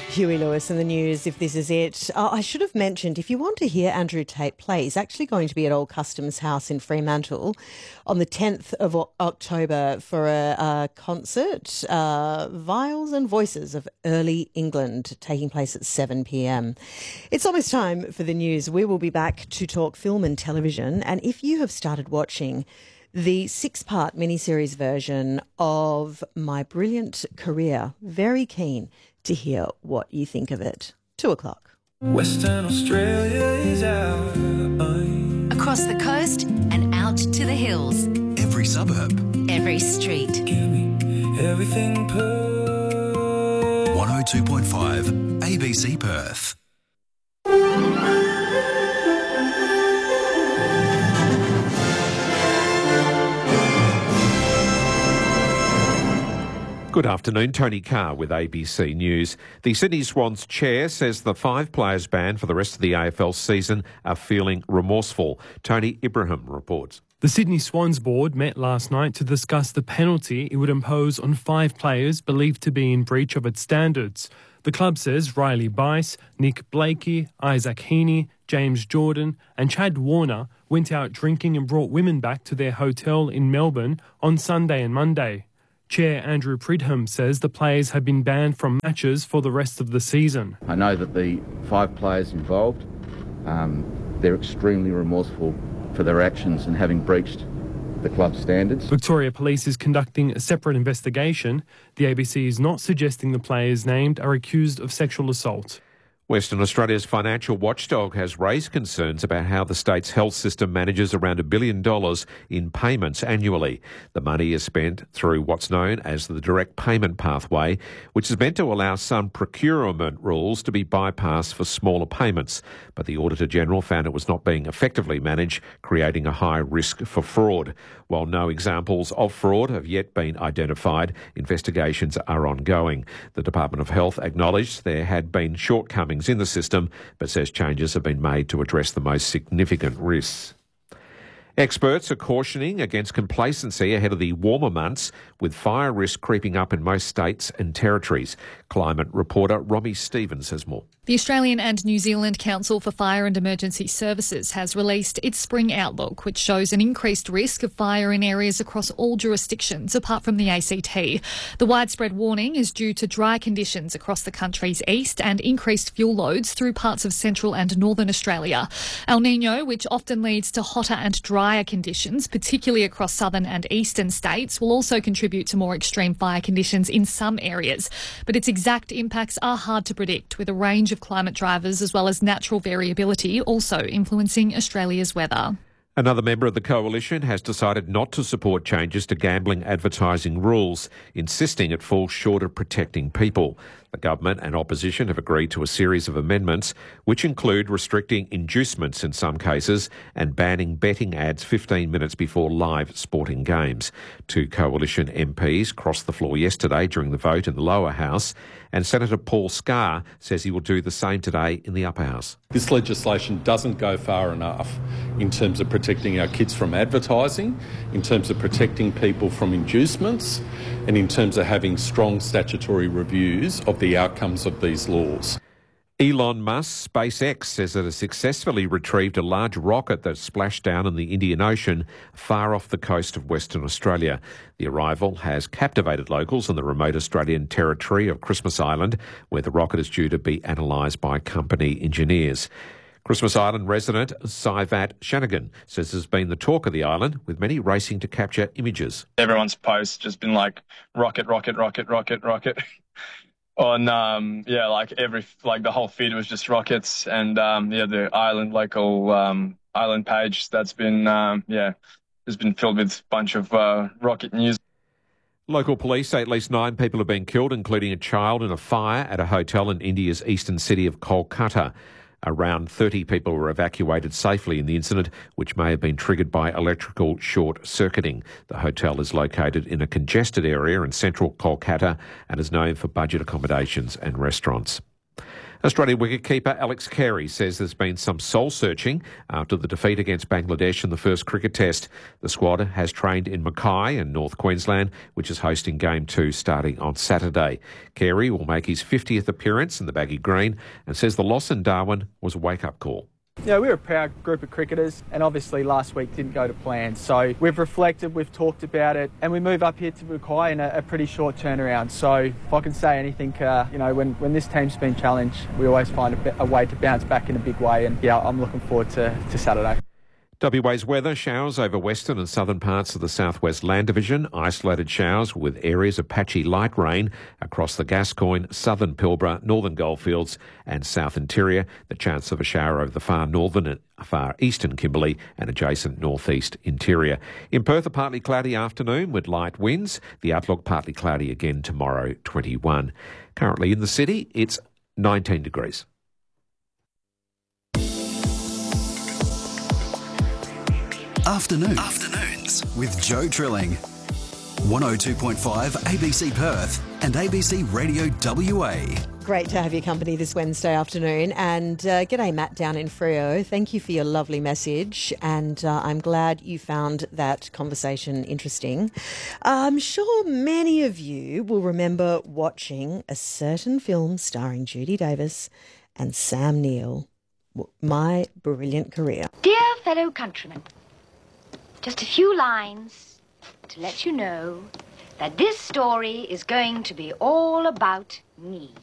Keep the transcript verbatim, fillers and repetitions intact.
Huey Lewis in the news, if this is it. Uh, I should have mentioned, if you want to hear Andrew Tate play, he's actually going to be at Old Customs House in Fremantle on the tenth of October for a, a concert, uh, Viols and Voices of Early England, taking place at seven p.m. It's almost time for the news. We will be back to talk film and television. And if you have started watching the six-part miniseries version of My Brilliant Career, very keen to hear what you think of it. Two o'clock. Western Australia is out. Across the coast and out to the hills. Every suburb. Every street. Give me everything Perth. one oh two point five A B C Perth. Good afternoon, Tony Carr with A B C News. The Sydney Swans chair says the five players banned for the rest of the A F L season are feeling remorseful. Tony Ibrahim reports. The Sydney Swans board met last night to discuss the penalty it would impose on five players believed to be in breach of its standards. The club says Riley Bice, Nick Blakey, Isaac Heaney, James Jordan and Chad Warner went out drinking and brought women back to their hotel in Melbourne on Sunday and Monday. Chair Andrew Pridham says the players have been banned from matches for the rest of the season. I know that the five players involved, um, they're extremely remorseful for their actions and having breached the club's standards. Victoria Police is conducting a separate investigation. The A B C is not suggesting the players named are accused of sexual assault. Western Australia's financial watchdog has raised concerns about how the state's health system manages around a billion dollars in payments annually. The money is spent through what's known as the direct payment pathway, which is meant to allow some procurement rules to be bypassed for smaller payments. But the Auditor-General found it was not being effectively managed, creating a high risk for fraud. While no examples of fraud have yet been identified, investigations are ongoing. The Department of Health acknowledged there had been shortcomings in the system, but says changes have been made to address the most significant risks. Experts are cautioning against complacency ahead of the warmer months, with fire risk creeping up in most states and territories. Climate reporter Romy Stevens has more. The Australian and New Zealand Council for Fire and Emergency Services has released its spring outlook, which shows an increased risk of fire in areas across all jurisdictions apart from the A C T. The widespread warning is due to dry conditions across the country's east and increased fuel loads through parts of central and northern Australia. El Niño, which often leads to hotter and drier conditions, particularly across southern and eastern states, will also contribute to more extreme fire conditions in some areas. But its exact impacts are hard to predict, with a range of climate drivers as well as natural variability also influencing Australia's weather. Another member of the coalition has decided not to support changes to gambling advertising rules, insisting it falls short of protecting people. The government and opposition have agreed to a series of amendments which include restricting inducements in some cases and banning betting ads fifteen minutes before live sporting games. Two coalition M Ps crossed the floor yesterday during the vote in the lower house, and Senator Paul Scar says he will do the same today in the upper house. This legislation doesn't go far enough in terms of protecting our kids from advertising, in terms of protecting people from inducements, and in terms of having strong statutory reviews of the outcomes of these laws. Elon Musk, SpaceX, says it has successfully retrieved a large rocket that splashed down in the Indian Ocean far off the coast of Western Australia. The arrival has captivated locals in the remote Australian territory of Christmas Island, where the rocket is due to be analysed by company engineers. Christmas Island resident Saivat Shanagan says there's been the talk of the island, with many racing to capture images. Everyone's post just been like, rocket, rocket, rocket, rocket, rocket. On, um, yeah, like every, like the whole feed was just rockets, and, um, yeah, the island, local, um, island page that's been, um, yeah, has been filled with a bunch of, uh, rocket news. Local police say at least nine people have been killed, including a child, in a fire at a hotel in India's eastern city of Kolkata. Around thirty people were evacuated safely in the incident, which may have been triggered by electrical short-circuiting. The hotel is located in a congested area in central Kolkata and is known for budget accommodations and restaurants. Australia wicketkeeper Alex Carey says there's been some soul-searching after the defeat against Bangladesh in the first cricket test. The squad has trained in Mackay in North Queensland, which is hosting Game two starting on Saturday. Carey will make his fiftieth appearance in the baggy green and says the loss in Darwin was a wake-up call. Yeah, we're a proud group of cricketers, and obviously last week didn't go to plan. So we've reflected, we've talked about it, and we move up here to Mackay in a, a pretty short turnaround. So if I can say anything, uh, you know, when, when this team's been challenged, we always find a, a way to bounce back in a big way. And yeah, I'm looking forward to, to Saturday. W A's weather, showers over western and southern parts of the southwest land division, isolated showers with areas of patchy light rain across the Gascoyne, southern Pilbara, northern Goldfields and south interior. The chance of a shower over the far northern and far eastern Kimberley and adjacent northeast interior. In Perth, a partly cloudy afternoon with light winds. The outlook partly cloudy again tomorrow, twenty-one. Currently in the city, it's nineteen degrees. Afternoons. Afternoons with Joe Trilling. one oh two point five A B C Perth and A B C Radio W A. Great to have your company this Wednesday afternoon. And uh, g'day, Matt down in Freo. Thank you for your lovely message. And uh, I'm glad you found that conversation interesting. I'm sure many of you will remember watching a certain film starring Judy Davis and Sam Neill, My Brilliant Career. Dear fellow countrymen, just a few lines to let you know that this story is going to be all about me.